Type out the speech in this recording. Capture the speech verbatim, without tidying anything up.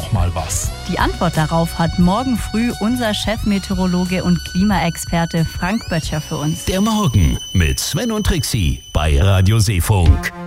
noch mal was? Die Antwort darauf hat morgen früh unser Chefmeteorologe und Klimaexperte Frank Böttcher für uns. Der Morgen mit Sven und Trixie bei Radio Seefunk.